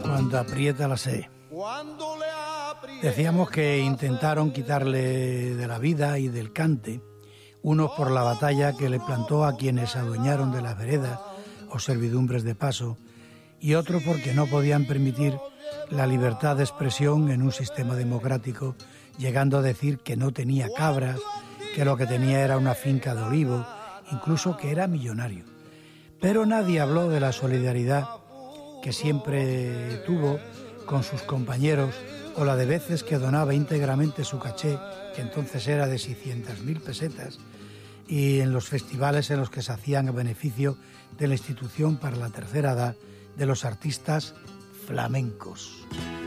Cuando aprieta la sed. Decíamos que intentaron quitarle de la vida y del cante, unos por la batalla que le plantó a quienes se adueñaron de las veredas o servidumbres de paso, y otros porque no podían permitir la libertad de expresión en un sistema democrático, llegando a decir que no tenía cabras, que lo que tenía era una finca de olivo, incluso que era millonario. Pero nadie habló de la solidaridad que siempre tuvo con sus compañeros, o la de veces que donaba íntegramente su caché, que entonces era de 600.000 pesetas, y en los festivales en los que se hacían a beneficio de la Institución para la Tercera Edad de los artistas flamencos.